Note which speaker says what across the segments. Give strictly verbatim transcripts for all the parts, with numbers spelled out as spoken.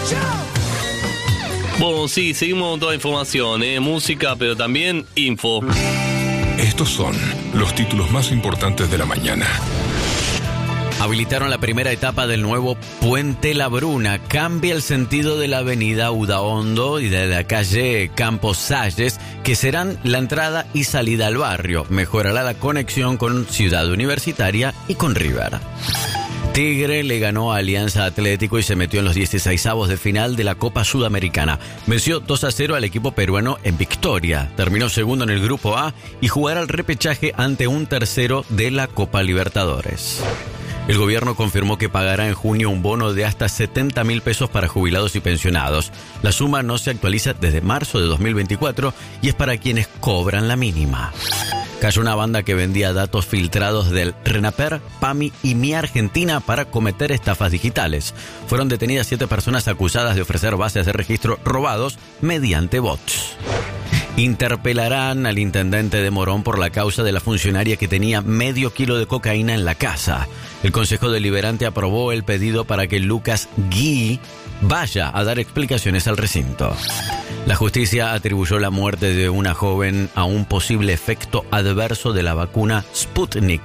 Speaker 1: Bueno, sí, seguimos con toda información, ¿eh? Música, pero también info.
Speaker 2: Estos son los títulos más importantes de la mañana.
Speaker 3: Habilitaron la primera etapa del nuevo Puente La Bruna. Cambia el sentido de la avenida Udaondo y de la calle Campos Salles, que serán la entrada y salida al barrio. Mejorará la conexión con Ciudad Universitaria y con River. Tigre le ganó a Alianza Atlético y se metió en los dieciseisavos de final de la Copa Sudamericana. Venció dos a cero al equipo peruano en Victoria. Terminó segundo en el Grupo A y jugará el repechaje ante un tercero de la Copa Libertadores. El gobierno confirmó que pagará en junio un bono de hasta setenta mil pesos para jubilados y pensionados. La suma no se actualiza desde marzo de dos mil veinticuatro y es para quienes cobran la mínima. Cayó una banda que vendía datos filtrados del Renaper, PAMI y Mi Argentina para cometer estafas digitales. Fueron detenidas siete personas acusadas de ofrecer bases de registro robados mediante bots. Interpelarán al intendente de Morón por la causa de la funcionaria que tenía medio kilo de cocaína en la casa. El Consejo Deliberante aprobó el pedido para que Lucas Gui vaya a dar explicaciones al recinto. La justicia atribuyó la muerte de una joven a un posible efecto adverso de la vacuna Sputnik.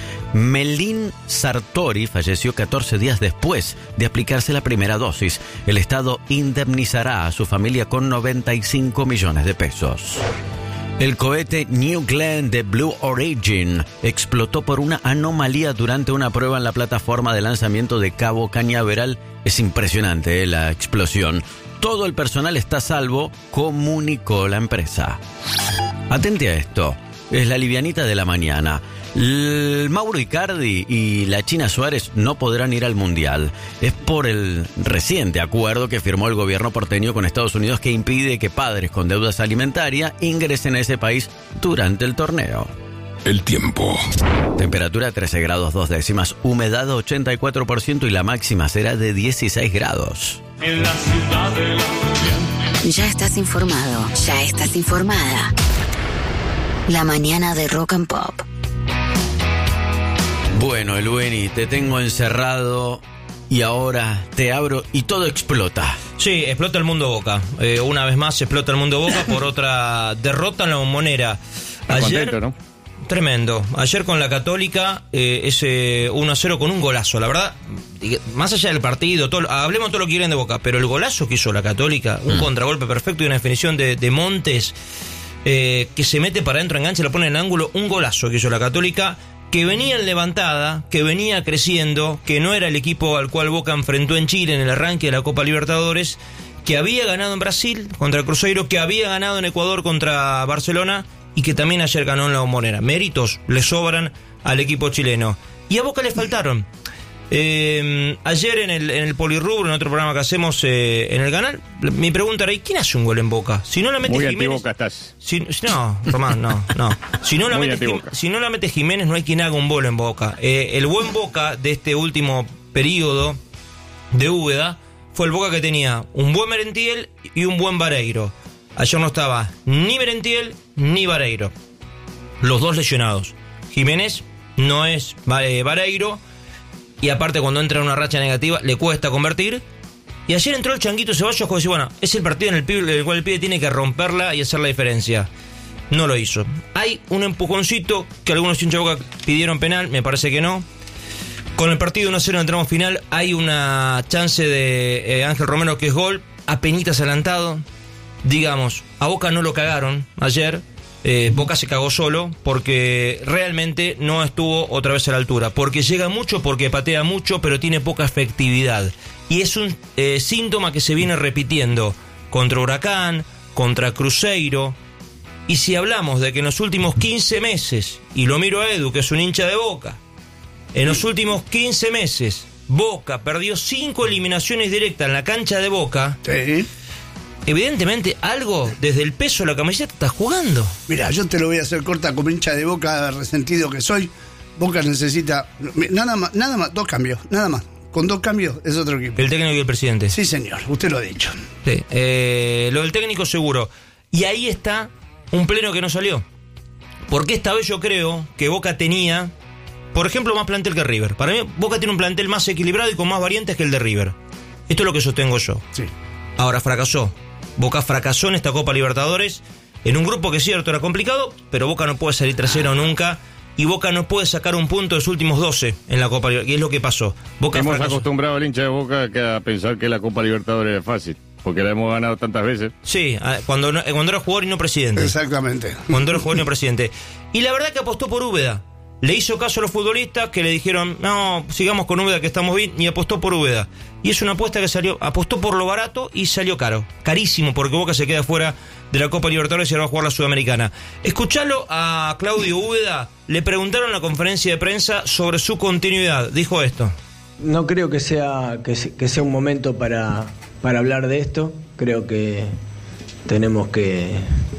Speaker 3: Melin Sartori falleció catorce días después de aplicarse la primera dosis. El Estado indemnizará a su familia con noventa y cinco millones de pesos. El cohete New Glenn de Blue Origin explotó por una anomalía durante una prueba en la plataforma de lanzamiento de Cabo Cañaveral. Es impresionante, ¿eh? La explosión. Todo el personal está a salvo, comunicó la empresa. Atente a esto, es la livianita de la mañana. El Mauro Icardi y la China Suárez no podrán ir al Mundial. Es por el reciente acuerdo que firmó el gobierno porteño con Estados Unidos que impide que padres con deudas alimentarias ingresen a ese país durante el torneo.
Speaker 2: El tiempo.
Speaker 3: Temperatura trece grados dos décimas, humedad ochenta y cuatro por ciento y la máxima será de dieciséis grados.
Speaker 4: En la ciudad de la corriente.
Speaker 5: Ya estás informado, ya estás informada. La mañana de Rock and Pop.
Speaker 3: Bueno, Elueni, te tengo encerrado y ahora te abro y todo explota.
Speaker 6: Sí, explota el mundo Boca. Eh, una vez más explota el mundo Boca por otra derrota en la Bombonera. Ayer, contento, ¿no? Tremendo. Ayer con la Católica, eh, ese uno a cero con un golazo. La verdad, más allá del partido, todo, hablemos todo lo que quieren de Boca, pero el golazo que hizo la Católica, un mm. contragolpe perfecto y una definición de, de Montes, eh, que se mete para adentro, engancha, lo pone en ángulo, un golazo que hizo la Católica, que venía en levantada, que venía creciendo, que no era el equipo al cual Boca enfrentó en Chile en el arranque de la Copa Libertadores, que había ganado en Brasil contra el Cruzeiro, que había ganado en Ecuador contra Barcelona y que también ayer ganó en la Bombonera. Méritos le sobran al equipo chileno. Y a Boca le faltaron. Eh, ayer en el, en el Polirrubro, en otro programa que hacemos eh, en el canal, mi pregunta era: ¿y quién hace un gol en Boca? Si no la mete
Speaker 7: Muy
Speaker 6: Jiménez,
Speaker 7: antiboca estás.
Speaker 6: Si, no, Román, no, no. Si no la
Speaker 7: Muy
Speaker 6: mete,
Speaker 7: antiboca.
Speaker 6: si no la mete Jiménez, no hay quien haga un gol en Boca. Eh, el buen Boca de este último periodo de Úbeda fue el Boca que tenía un buen Merentiel y un buen Vareiro. Ayer no estaba ni Merentiel ni Vareiro. Los dos lesionados. Jiménez no es Vareiro. Y aparte, cuando entra en una racha negativa, le cuesta convertir. Y ayer entró el Changuito Ceballos, como decía, bueno, es el partido en el, pibe, en el cual el pibe tiene que romperla y hacer la diferencia. No lo hizo. Hay un empujoncito que algunos hinchas de Boca pidieron penal, me parece que no. Con el partido uno a cero en el tramo final, hay una chance de eh, Ángel Romero que es gol, apenitas adelantado. Digamos, a Boca no lo cagaron ayer. Eh, Boca se cagó solo porque realmente no estuvo otra vez a la altura. Porque llega mucho, porque patea mucho, pero tiene poca efectividad. Y es un eh, síntoma que se viene repitiendo contra Huracán, contra Cruzeiro. Y si hablamos de que en los últimos quince meses, y lo miro a Edu, que es un hincha de Boca, en los últimos quince meses, Boca perdió cinco eliminaciones directas en la cancha de Boca.
Speaker 8: Sí.
Speaker 6: Evidentemente algo desde el peso de la camiseta está jugando.
Speaker 8: Mira, yo te lo voy a hacer corta como hincha de Boca, resentido que soy. Boca necesita nada más, nada más, dos cambios, nada más. Con dos cambios es otro equipo.
Speaker 6: El técnico y el presidente.
Speaker 8: Sí, señor, usted lo ha dicho.
Speaker 6: Sí, eh, lo del técnico seguro. Y ahí está un pleno que no salió. Porque esta vez yo creo que Boca tenía, por ejemplo, más plantel que River. Para mí, Boca tiene un plantel más equilibrado y con más variantes que el de River. Esto es lo que sostengo yo.
Speaker 8: Sí.
Speaker 6: Ahora fracasó. Boca fracasó en esta Copa Libertadores, en un grupo que es cierto era complicado, pero Boca no puede salir trasero nunca, y Boca no puede sacar un punto de sus últimos doce en la Copa Libertadores, y es lo que pasó. Boca
Speaker 7: Hemos
Speaker 6: fracasó.
Speaker 7: acostumbrado al hincha de Boca que a pensar que la Copa Libertadores es fácil, porque la hemos ganado tantas veces.
Speaker 6: Sí, cuando, no, cuando era jugador y no presidente.
Speaker 8: Exactamente.
Speaker 6: Cuando era jugador y no presidente. Y la verdad que apostó por Úbeda. Le hizo caso a los futbolistas que le dijeron, no, sigamos con Úbeda que estamos bien, y apostó por Úbeda. Y es una apuesta que salió, apostó por lo barato y salió caro. Carísimo, porque Boca se queda fuera de la Copa Libertadores y ahora va a jugar la Sudamericana. Escuchalo a Claudio Úbeda, le preguntaron en la conferencia de prensa sobre su continuidad. Dijo esto.
Speaker 9: No creo que sea, que, que sea un momento para, para hablar de esto. Creo que tenemos que,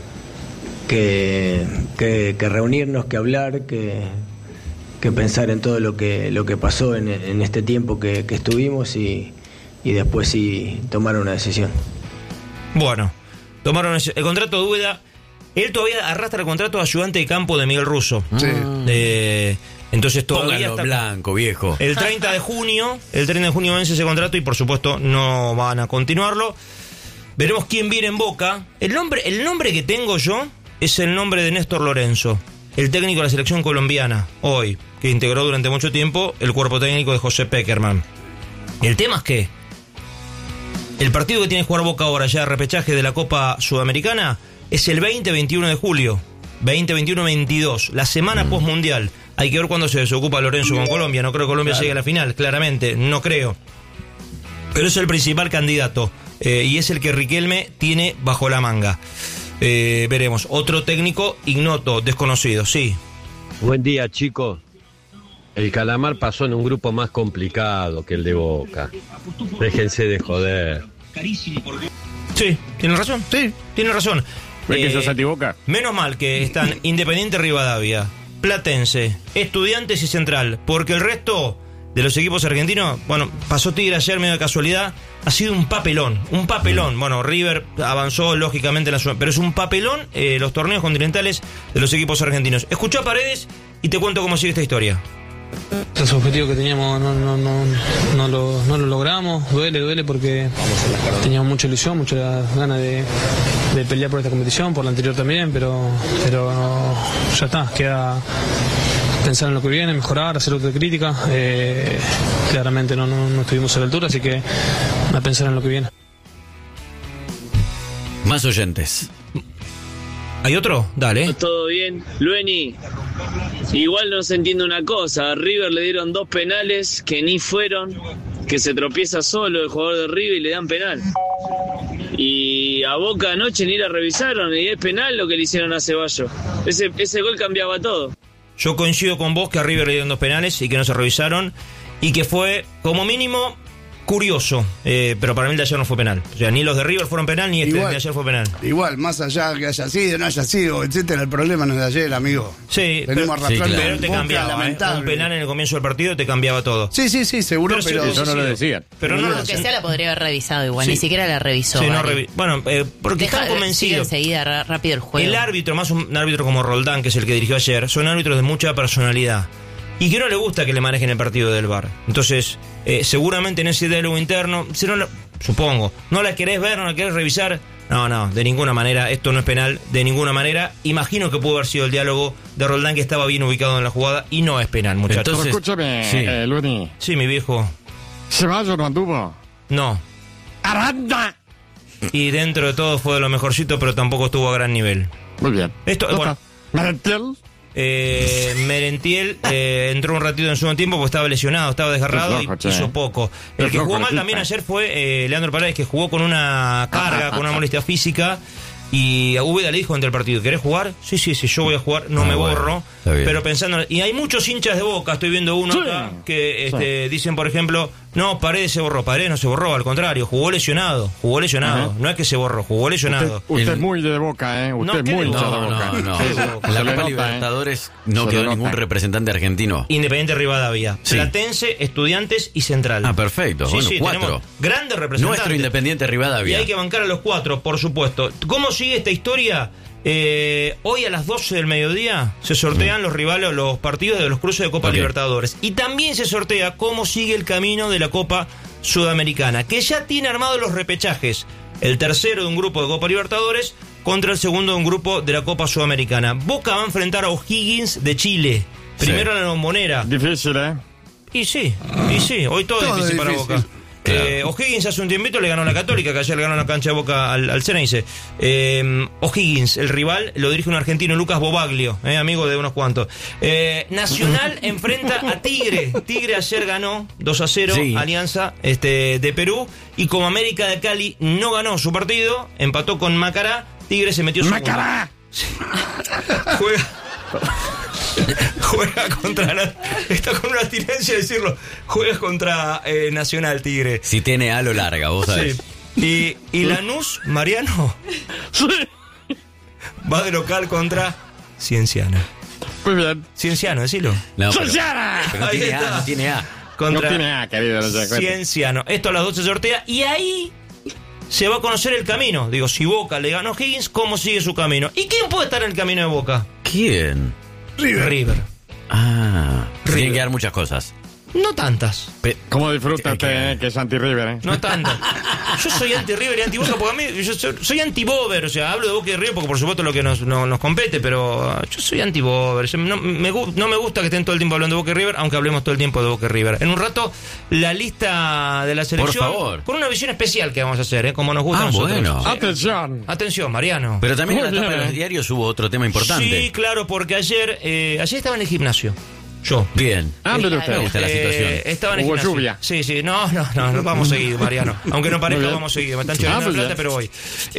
Speaker 9: que, que, que reunirnos, que hablar, que... que pensar en todo lo que lo que pasó en, en este tiempo que, que estuvimos y, y después sí tomar una decisión.
Speaker 6: Bueno, tomaron el contrato de Úbeda. Él todavía arrastra el contrato de ayudante de campo de Miguel Russo.
Speaker 8: Sí.
Speaker 6: Eh, entonces todavía
Speaker 3: Póngalo
Speaker 6: está
Speaker 3: blanco, viejo.
Speaker 6: el treinta de junio, el treinta de junio vence ese contrato y por supuesto no van a continuarlo. Veremos quién viene en Boca. El nombre, el nombre que tengo yo es el nombre de Néstor Lorenzo, el técnico de la selección colombiana, hoy, que integró durante mucho tiempo el cuerpo técnico de José Peckerman. El tema es que el partido que tiene que jugar Boca ahora, ya repechaje de la Copa Sudamericana, es el veinte veintiuno de julio, veinte veintiuno veintidós, la semana mm. postmundial. Hay que ver cuándo se desocupa Lorenzo con Colombia. No creo que Colombia claro. llegue a la final, claramente, no creo. Pero es el principal candidato eh, y es el que Riquelme tiene bajo la manga. Eh, veremos. Otro técnico ignoto, desconocido, sí.
Speaker 10: Buen día, chicos. El Calamar pasó en un grupo más complicado que el de Boca. Déjense de joder.
Speaker 6: Sí, tiene razón. Sí, tiene razón.
Speaker 7: ¿Ves que
Speaker 6: Eh,
Speaker 7: sos anti-Boca?
Speaker 6: Menos mal que están Independiente Rivadavia, Platense, Estudiantes y Central, porque el resto de los equipos argentinos, bueno, pasó Tigre ayer medio de casualidad, ha sido un papelón, un papelón. Bueno, River avanzó lógicamente en la zona, pero es un papelón eh, los torneos continentales de los equipos argentinos. Escuchá Paredes y te cuento cómo sigue esta historia.
Speaker 11: Los objetivos que teníamos no, no, no, no, lo, no lo logramos, duele, duele porque teníamos mucha ilusión, muchas ganas de, de pelear por esta competición, por la anterior también, pero, pero no, ya está, queda pensar en lo que viene, mejorar, hacer autocrítica. Eh, claramente no, no, no estuvimos a la altura, así que a pensar en lo que viene.
Speaker 3: Más oyentes.
Speaker 6: ¿Hay otro? Dale.
Speaker 12: Todo bien. Lueni, igual no se entiende una cosa. A River le dieron dos penales que ni fueron, que se tropieza solo el jugador de River y le dan penal. Y a Boca anoche ni la revisaron y es penal lo que le hicieron a Ceballos. Ese, ese gol cambiaba todo.
Speaker 6: Yo coincido con vos que a River le dieron dos penales y que no se revisaron y que fue, como mínimo, curioso, eh, pero para mí el de ayer no fue penal. O sea, ni los de River fueron penal, ni este
Speaker 8: Igual,
Speaker 6: de ayer fue penal.
Speaker 8: Igual, más allá que haya sido, no haya sido, etcétera, el problema no es de ayer, amigo.
Speaker 6: Sí,
Speaker 8: Venimos
Speaker 6: pero,
Speaker 8: arrastrando
Speaker 6: sí, claro. pero te
Speaker 8: Boca,
Speaker 6: cambiaba,
Speaker 8: lamentable.
Speaker 6: ¿eh? Un penal en el comienzo del partido te cambiaba todo.
Speaker 8: Sí, sí, sí, seguro,
Speaker 6: Pero
Speaker 8: pero...
Speaker 6: sí,
Speaker 7: Eso no lo decían.
Speaker 6: Pero no,
Speaker 13: Aunque sea la podría haber revisado igual,
Speaker 6: Sí.
Speaker 13: ni siquiera la revisó.
Speaker 6: Sí, no
Speaker 13: Vale.
Speaker 6: revi- bueno, eh, porque
Speaker 13: Deja-
Speaker 6: están convencidos.
Speaker 13: sigue enseguida ra- rápido el juego.
Speaker 6: El árbitro, más un árbitro como Roldán, que es el que dirigió ayer, son árbitros de mucha personalidad. Y que no le gusta que le manejen el partido del V A R. Entonces, eh, seguramente en ese diálogo interno, si no la- supongo, no la querés ver, no la querés revisar. No, no, de ninguna manera, esto no es penal, de ninguna manera. Imagino que pudo haber sido el diálogo de Roldán, que estaba bien ubicado en la jugada, y no es penal, muchachos.
Speaker 7: Entonces, escúchame,
Speaker 6: sí.
Speaker 7: eh, Lueni.
Speaker 6: Sí, mi viejo.
Speaker 7: ¿Ceballos no anduvo?
Speaker 6: No.
Speaker 7: ¡Aranda!
Speaker 6: Y dentro de todo fue de lo mejorcito, pero tampoco estuvo a gran nivel.
Speaker 7: Muy bien.
Speaker 6: Esto, bueno,
Speaker 7: Merentiel.
Speaker 6: Eh, Merentiel eh, entró un ratito en el segundo tiempo porque estaba lesionado, estaba desgarrado
Speaker 7: Qué flojo,
Speaker 6: y
Speaker 7: che.
Speaker 6: hizo poco. El
Speaker 7: Qué
Speaker 6: que
Speaker 7: flojo
Speaker 6: jugó
Speaker 7: el
Speaker 6: mal
Speaker 7: equipo.
Speaker 6: también ayer fue eh, Leandro Paredes, que jugó con una carga, con una molestia física. Y a Úbeda le dijo entre el partido: ¿querés jugar? Sí, sí, sí, yo voy a jugar, no
Speaker 3: Ah,
Speaker 6: me
Speaker 3: bueno,
Speaker 6: borro.
Speaker 3: está bien.
Speaker 6: Pero pensando, y hay muchos hinchas de Boca, estoy viendo uno
Speaker 7: Sí.
Speaker 6: acá, que este, dicen, por ejemplo, no, Paredes se borró. Paredes no se borró, al contrario, jugó lesionado, jugó lesionado.
Speaker 7: Ajá.
Speaker 6: No es que se borró, jugó lesionado.
Speaker 7: Usted, usted
Speaker 3: El-
Speaker 7: es muy de Boca, ¿eh? Usted
Speaker 6: No,
Speaker 7: es
Speaker 6: ¿qué
Speaker 7: muy
Speaker 6: de
Speaker 7: hincha de
Speaker 6: Boca?
Speaker 3: No,
Speaker 7: Boca.
Speaker 3: no, no.
Speaker 7: Sí,
Speaker 3: En
Speaker 7: se
Speaker 3: la
Speaker 7: le
Speaker 3: Copa
Speaker 7: nota, ¿eh?
Speaker 3: Libertadores no
Speaker 7: Se
Speaker 3: quedó
Speaker 7: le
Speaker 3: ningún
Speaker 7: nota.
Speaker 3: representante argentino.
Speaker 6: Independiente Rivadavia,
Speaker 3: Sí.
Speaker 6: Platense, Estudiantes y Central.
Speaker 3: Ah, perfecto.
Speaker 6: Sí,
Speaker 3: Bueno,
Speaker 6: sí,
Speaker 3: cuatro.
Speaker 6: tenemos grandes representantes.
Speaker 3: Nuestro Independiente
Speaker 6: Y
Speaker 3: Rivadavia.
Speaker 6: hay que bancar a los cuatro, por supuesto. ¿Cómo sigue esta historia? Eh, hoy a las doce del mediodía se sortean los rivales, los partidos de los cruces de Copa
Speaker 3: Ok.
Speaker 6: Libertadores. Y también se sortea cómo sigue el camino de la Copa Sudamericana, que ya tiene armados los repechajes. El tercero de un grupo de Copa Libertadores contra el segundo de un grupo de la Copa Sudamericana. Boca va a enfrentar a O'Higgins de Chile. Primero sí. En la Bombonera.
Speaker 7: Difícil, ¿eh?
Speaker 6: Y sí, y sí, hoy todo, todo es difícil, difícil para Boca. Claro. Eh, O'Higgins hace un tiempito le ganó a la Católica, que ayer le ganó en la cancha de Boca al, al Ceneice. Eh, O'Higgins, el rival, lo dirige un argentino, Lucas Bobaglio, eh, amigo de unos cuantos. Eh, Nacional enfrenta a Tigre. Tigre ayer ganó dos a cero, sí. Alianza este, de Perú. Y como América de Cali no ganó su partido, empató con Macará, Tigre se metió su
Speaker 7: ¡Macará!
Speaker 6: Sí. Juega... Juega contra la, está con una abstinencia de decirlo. Juega contra eh, Nacional Tigre.
Speaker 3: Si tiene halo larga, vos sabés.
Speaker 6: Sí. Y, y Lanús, Mariano, sí. Va de local contra Cienciano.
Speaker 7: Muy bien.
Speaker 6: Cienciano, decilo.
Speaker 3: No,
Speaker 7: ¡Cienciano!
Speaker 3: Pero, pero no tiene A, no tiene A.
Speaker 6: Contra
Speaker 7: no tiene A, querido. No se
Speaker 6: Cienciano. Esto a las doce se sortea. Y ahí se va a conocer el camino. Digo, si Boca le ganó a Higgins, ¿cómo sigue su camino? ¿Y quién puede estar en el camino de Boca?
Speaker 3: ¿Quién?
Speaker 6: River. River.
Speaker 3: Ah, River. Tienen que dar muchas cosas.
Speaker 6: No tantas.
Speaker 7: Pe- ¿Cómo disfruta usted, eh, que es anti-River, eh?
Speaker 6: No tantas. Yo soy anti-River y anti-Boca porque a mí, yo soy, soy anti-Bover, o sea, hablo de Boca y River porque por supuesto es lo que nos, no, nos compete, pero yo soy anti-Bover. Yo, no, me, no me gusta que estén todo el tiempo hablando de Boca y River, aunque hablemos todo el tiempo de Boca y River. En un rato, la lista de la selección.
Speaker 3: Por favor.
Speaker 6: Con una visión especial que vamos a hacer, ¿eh? Como nos gusta
Speaker 3: ah,
Speaker 6: a nosotros.
Speaker 3: Bueno.
Speaker 6: Sí.
Speaker 7: Atención.
Speaker 6: Atención, Mariano.
Speaker 3: Pero también en la etapa de los diarios hubo otro tema importante.
Speaker 6: Sí, claro, porque ayer, eh, ayer estaba en el gimnasio. Yo.
Speaker 3: Bien.
Speaker 7: Ándale usted.
Speaker 3: Me gusta la situación.
Speaker 6: Eh, estaba en el
Speaker 7: Hubo
Speaker 6: gimnasio.
Speaker 7: lluvia.
Speaker 6: Sí, sí. No, no, no, no vamos seguido, Mariano. Aunque no parezca, vamos seguido. Me están tirando la plata, pero voy.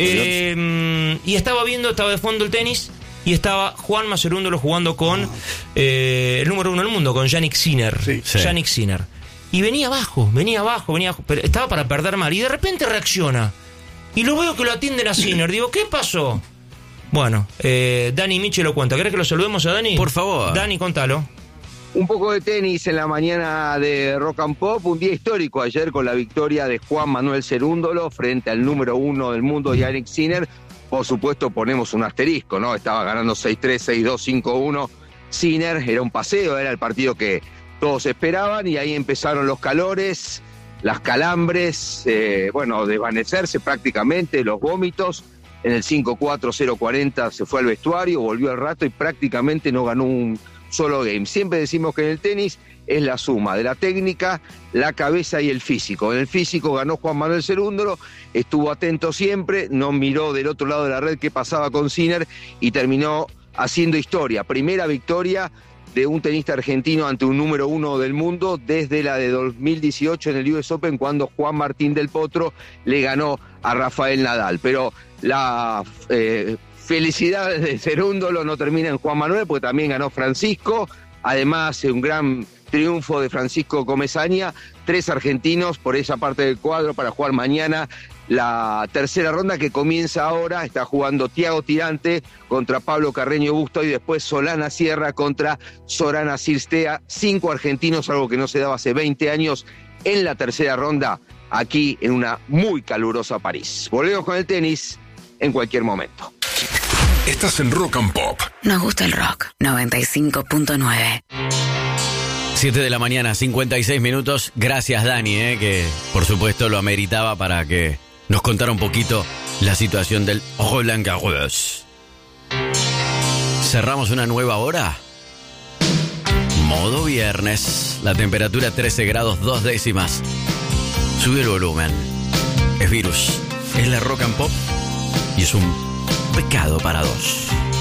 Speaker 6: Eh, y estaba viendo, estaba de fondo el tenis. Y estaba Juan Macerúndolo jugando con eh, el número uno del mundo, con Yannick Sinner.
Speaker 8: Sí.
Speaker 3: Sí.
Speaker 6: Yannick Sinner. Y venía abajo, venía abajo, venía abajo. Pero estaba para perder mal. Y de repente reacciona. Y lo veo que lo atienden a Sinner. Digo, ¿qué pasó? Bueno, eh, Dani Miche lo cuenta. ¿Querés que lo saludemos a Dani?
Speaker 3: Por favor.
Speaker 6: Dani, contalo.
Speaker 14: Un poco de tenis en la mañana de Rock and Pop, un día histórico ayer con la victoria de Juan Manuel Cerúndolo frente al número uno del mundo, Yannick Sinner. Por supuesto ponemos un asterisco, ¿no? Estaba ganando seis tres, seis dos, cinco uno. Sinner, era un paseo, era el partido que todos esperaban y ahí empezaron los calores, las calambres, eh, bueno, desvanecerse prácticamente, los vómitos. En el cinco cuatro, cero cuarenta se fue al vestuario, volvió al rato y prácticamente no ganó un solo game. Siempre decimos que en el tenis es la suma de la técnica, la cabeza y el físico. En el físico ganó Juan Manuel Cerúndolo, estuvo atento siempre, no miró del otro lado de la red qué pasaba con Sinner y terminó haciendo historia. Primera victoria de un tenista argentino ante un número uno del mundo desde la de dos mil dieciocho en el U S Open, cuando Juan Martín del Potro le ganó a Rafael Nadal. Pero la eh, felicidad de Cerúndolo no termina en Juan Manuel, porque también ganó Francisco. Además, un gran triunfo de Francisco Comesaña. Tres argentinos por esa parte del cuadro para jugar mañana la tercera ronda, que comienza ahora. Está jugando Thiago Tirante contra Pablo Carreño Busto y después Solana Sierra contra Sorana Cirstea. Cinco argentinos, algo que no se daba hace veinte años, en la tercera ronda, aquí en una muy calurosa París. Volvemos con el tenis en cualquier momento.
Speaker 2: Estás en Rock and Pop.
Speaker 5: Nos gusta el rock. noventa y cinco punto nueve.
Speaker 3: siete de la mañana, cincuenta y seis minutos. Gracias, Dani, eh, que por supuesto lo ameritaba para que nos contara un poquito la situación del Roland Garros. Cerramos una nueva hora. Modo viernes. La temperatura trece grados dos décimas. Sube el volumen. Es Virus. Es la Rock and Pop. Y es un pecado para dos.